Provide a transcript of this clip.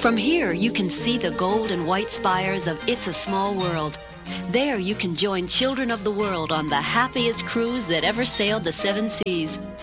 From here, you can see the gold and white spires of It's a Small World. There, you can join children of the world on the happiest cruise that ever sailed the seven seas.